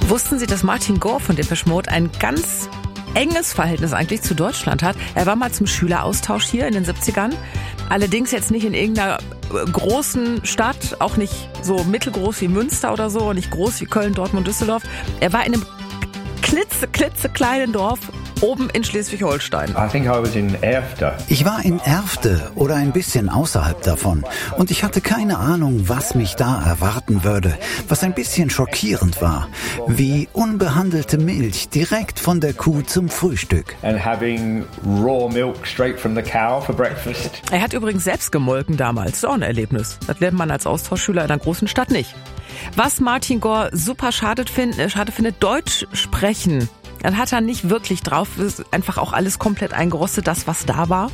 Wussten Sie, dass Martin Gore von Depeche Mode ein ganz enges Verhältnis eigentlich zu Deutschland hat? Er war mal zum Schüleraustausch hier in den 70ern. Allerdings jetzt nicht in irgendeiner großen Stadt, auch nicht so mittelgroß wie Münster oder so, nicht groß wie Köln, Dortmund, Düsseldorf. Er war in einem klitzekleinen Dorf oben in Schleswig-Holstein. Ich war in Erfte oder ein bisschen außerhalb davon und ich hatte keine Ahnung, was mich da erwarten würde, was ein bisschen schockierend war, wie unbehandelte Milch direkt von der Kuh zum Frühstück. Er hat übrigens selbst gemolken damals, das ist auch ein Erlebnis. Das lernt man als Austauschschüler in einer großen Stadt nicht. Was Martin Gore super schade findet, Deutsch sprechen. Dann hat er nicht wirklich drauf, ist einfach auch alles komplett eingerostet, das was da war.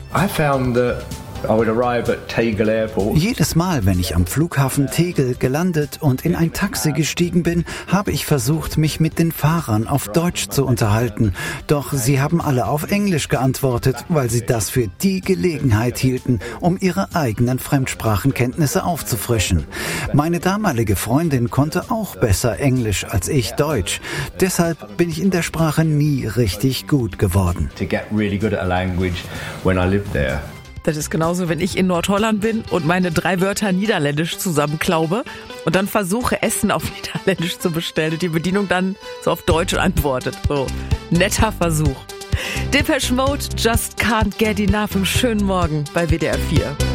Jedes Mal, wenn ich am Flughafen Tegel gelandet und in ein Taxi gestiegen bin, habe ich versucht, mich mit den Fahrern auf Deutsch zu unterhalten. Doch sie haben alle auf Englisch geantwortet, weil sie das für die Gelegenheit hielten, um ihre eigenen Fremdsprachenkenntnisse aufzufrischen. Meine damalige Freundin konnte auch besser Englisch als ich Deutsch. Deshalb bin ich in der Sprache nie richtig gut geworden. Das ist genauso, wenn ich in Nordholland bin und meine 3 Wörter Niederländisch zusammenklaube und dann versuche, Essen auf Niederländisch zu bestellen und die Bedienung dann so auf Deutsch antwortet. So, netter Versuch. Depeche Mode, Just Can't Get Enough im schönen Morgen bei WDR 4.